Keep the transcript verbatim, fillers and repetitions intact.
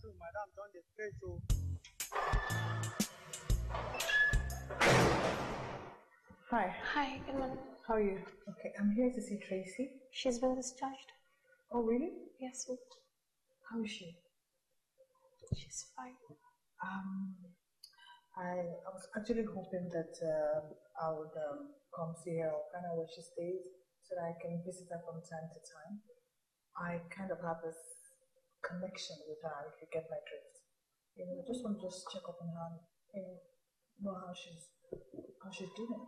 madam done the stress so. Hi. Hi, good morning. How are you? Okay, I'm here to see Tracy. She's been discharged. Oh, really? Yes. How is she? She's fine. Um, I, I was actually hoping that uh, I would um, come see her or find out where she stays so that I can visit her from time to time. I kind of have this connection with her, if you get my drift. You know, I just want to just check up on her and know how she's how she's doing.